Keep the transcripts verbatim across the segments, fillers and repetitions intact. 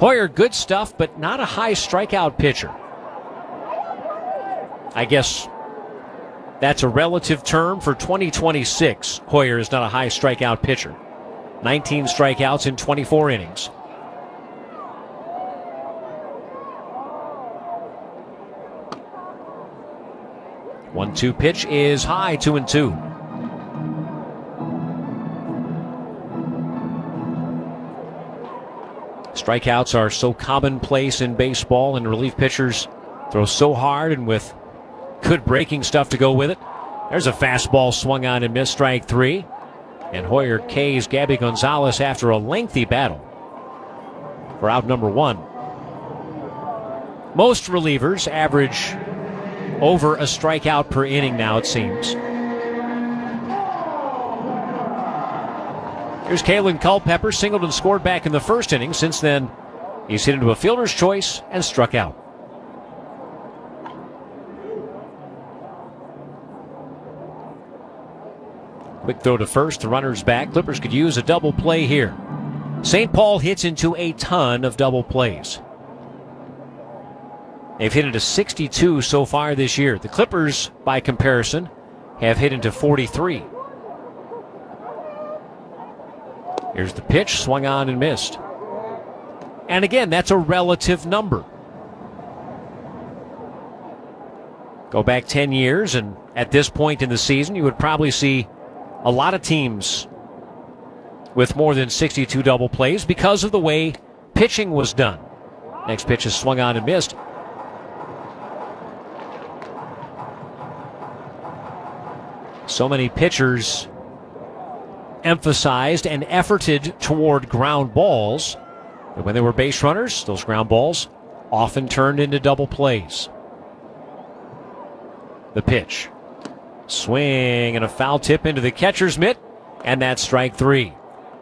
Hoyer, good stuff, but not a high strikeout pitcher. I guess that's a relative term for twenty twenty-six. Hoyer is not a high strikeout pitcher. nineteen strikeouts in twenty-four innings. one two pitch is high, two and two. Strikeouts are so commonplace in baseball, and relief pitchers throw so hard and with good breaking stuff to go with it. There's a fastball swung on and missed, strike three. And Hoyer K's Gabby Gonzalez after a lengthy battle for out number one. Most relievers average over a strikeout per inning now, it seems. Here's Kalen Culpepper, singled and scored back in the first inning. Since then, he's hit into a fielder's choice and struck out. Quick throw to first, the runner's back. Clippers could use a double play here. Saint Paul hits into a ton of double plays. They've hit into sixty-two so far this year. The Clippers, by comparison, have hit into forty-three. Here's the pitch, swung on and missed. And again, that's a relative number. Go back ten years, and at this point in the season, you would probably see a lot of teams with more than sixty-two double plays because of the way pitching was done. Next pitch is swung on and missed. So many pitchers emphasized and efforted toward ground balls. And when they were base runners, those ground balls often turned into double plays. The pitch. Swing and a foul tip into the catcher's mitt, and that's strike three.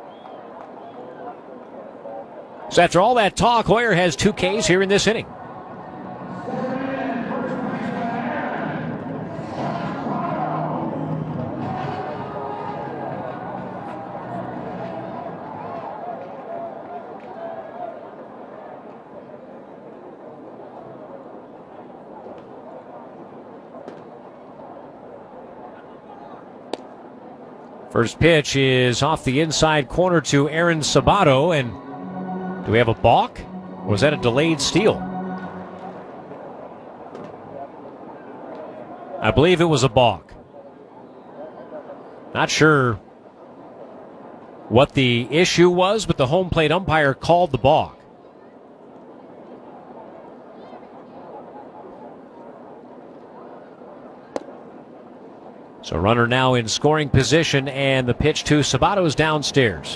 So after all that talk, Hoyer has two Ks here in this inning. First pitch is off the inside corner to Aaron Sabato, and do we have a balk? Or was that a delayed steal? I believe it was a balk. Not sure what the issue was, but the home plate umpire called the balk. So runner now in scoring position, and the pitch to Sabato is downstairs.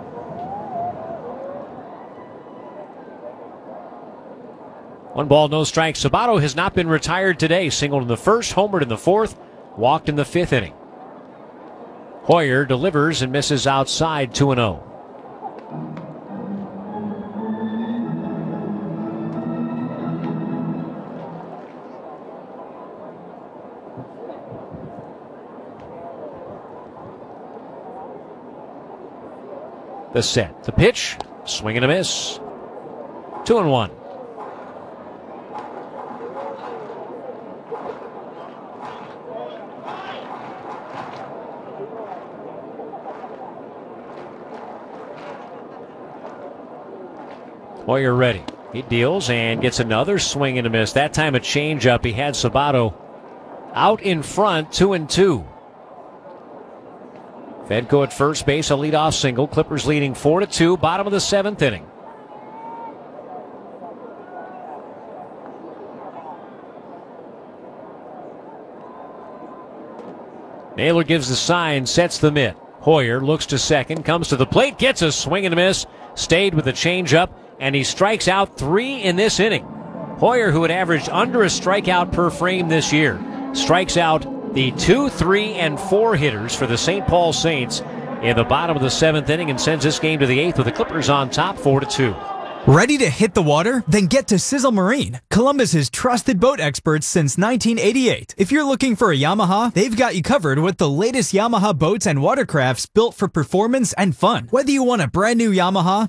One ball, no strike. Sabato has not been retired today. Singled in the first, homered in the fourth, walked in the fifth inning. Hoyer delivers and misses outside, two and oh. The set, the pitch, swing and a miss. Two and one. Hoyer ready. He deals and gets another swing and a miss. That time a changeup. He had Sabato out in front, two and two. Fedko at first base, a leadoff single. Clippers leading four to two, bottom of the seventh inning. Naylor gives the sign, sets the mitt. Hoyer looks to second, comes to the plate, gets a swing and a miss, stayed with the changeup, and he strikes out three in this inning. Hoyer, who had averaged under a strikeout per frame this year, strikes out the two, three, and four hitters for the Saint Paul Saints in the bottom of the seventh inning and sends this game to the eighth with the Clippers on top, four to two. Ready to hit the water? Then get to Sizzle Marine, Columbus's trusted boat experts since nineteen eighty-eight. If you're looking for a Yamaha, they've got you covered with the latest Yamaha boats and watercrafts built for performance and fun. Whether you want a brand new Yamaha,